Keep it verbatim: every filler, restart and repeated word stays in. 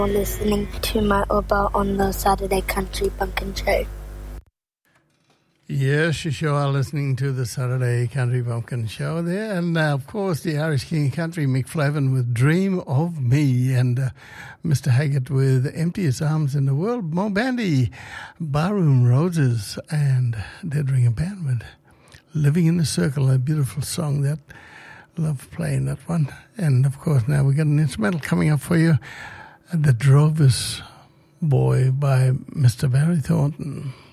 listening to my Oba on the Saturday Country Bumpkin Show. Yes, you sure are listening to the Saturday Country Bumpkin Show there. And, uh, of course, the Irish King of Country, Mick Flavin, with Dream of Me, and uh, Mister Haggart with Emptiest Arms in the World. Mo Bandy, Barroom Roses, and Dead Ringer Band with Living in the Circle, a beautiful song that love playing that one. And, of course, now we got an instrumental coming up for you, The Drover's Boy by Mister Barry Thornton.